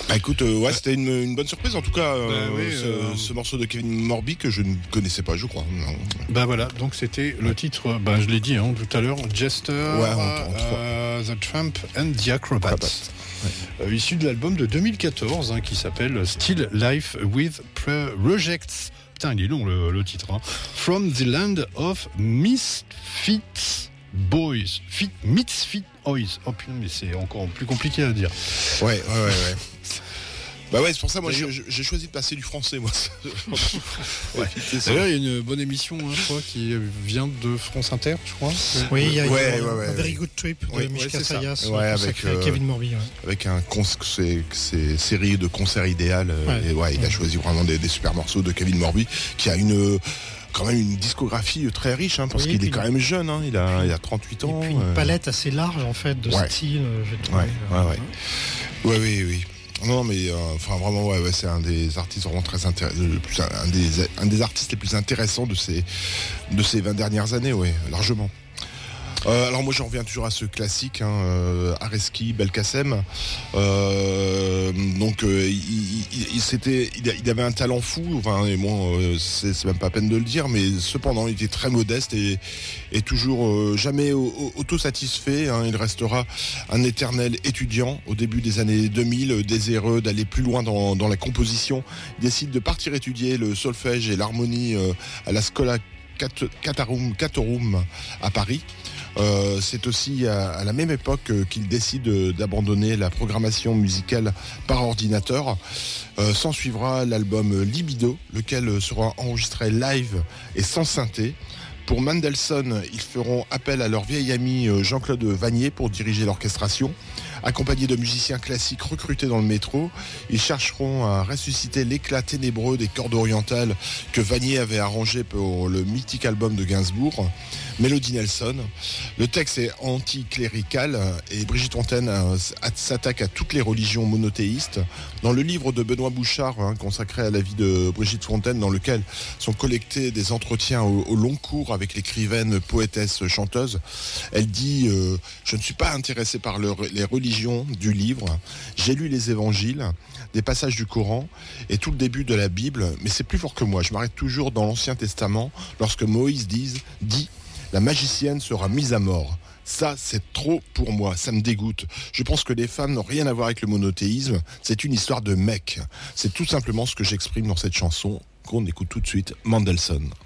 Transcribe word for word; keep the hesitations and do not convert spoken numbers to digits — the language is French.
Bah écoute, euh, ouais, c'était une, une bonne surprise en tout cas, euh, bah, oui, ce, euh... ce morceau de Kevin Morby que je ne connaissais pas, je crois. Non. Bah voilà, donc c'était le titre, bah je l'ai dit hein, tout à l'heure, Jester, ouais, entre, entre... euh, The Tramp and the Acrobat, Acrobat. Ouais. Euh, issu de l'album de deux mille quatorze hein, qui s'appelle Still Life with Projects. Putain, il est long le, le titre. Hein. From the Land of Misfit Boys. Fit, Misfit Boys. Oh putain, mais c'est encore plus compliqué à dire. Ouais, ouais, ouais. ouais. Bah ouais, c'est pour ça moi j'ai, j'ai choisi de passer du français moi. Ouais. D'ailleurs, il y a une bonne émission, hein, je crois, qui vient de France Inter, je crois. Oui, il y a, ouais, il y a ouais, un ouais, Very ouais. Good Trip de ouais, Mishka ouais, Sayas, ouais, avec euh, Kevin Morby. Ouais. Avec un con- c'est, c'est série de concerts idéal. Ouais. Et ouais, il a choisi vraiment des, des super morceaux de Kevin Morby, qui a une quand même une discographie très riche, hein, parce oui, qu'il est quand même jeune, hein, il a, il a trente-huit ans. Et puis une euh... palette assez large en fait de ouais. style, j'ai trouvé. Ouais, ouais, ouais. Ouais, oui, oui. Non, mais euh, enfin vraiment, ouais, ouais, c'est un des artistes vraiment très intéressants, un des, un des artistes les plus intéressants de ces, de ces vingt dernières années, ouais, largement. Euh, alors moi j'en reviens toujours à ce classique, hein, euh, Areski, Belkacem. Euh, donc euh, il, il, il, c'était, il, il avait un talent fou. Enfin, et bon, euh, c'est, c'est même pas peine de le dire, mais cependant il était très modeste et, et toujours euh, jamais autosatisfait. Hein, il restera un éternel étudiant. Au début des années deux mille, désireux d'aller plus loin dans, dans la composition, il décide de partir étudier le solfège et l'harmonie euh, à la Schola Catorum, Catorum à Paris. Euh, c'est aussi à, à la même époque euh, qu'il décide euh, d'abandonner la programmation musicale par ordinateur. Euh, s'en suivra l'album Libido, lequel sera enregistré live et sans synthé. Pour Mendelssohn, ils feront appel à leur vieil ami euh, Jean-Claude Vannier pour diriger l'orchestration. Accompagnés de musiciens classiques recrutés dans le métro, ils chercheront à ressusciter l'éclat ténébreux des cordes orientales que Vannier avait arrangé pour le mythique album de Gainsbourg, Mélodie Nelson. Le texte est anticlérical et Brigitte Fontaine s'attaque à toutes les religions monothéistes. Dans le livre de Benoît Bouchard, hein, consacré à la vie de Brigitte Fontaine, dans lequel sont collectés des entretiens au, au long cours avec l'écrivaine, poétesse, chanteuse, elle dit euh, « Je ne suis pas intéressée par le, les religions du livre. J'ai lu les évangiles, des passages du Coran et tout le début de la Bible, mais c'est plus fort que moi. Je m'arrête toujours dans l'Ancien Testament lorsque Moïse dit, dit « La magicienne sera mise à mort ». Ça, c'est trop pour moi, ça me dégoûte. Je pense que les femmes n'ont rien à voir avec le monothéisme, c'est une histoire de mecs. C'est tout simplement ce que j'exprime dans cette chanson qu'on écoute tout de suite, Mendelssohn.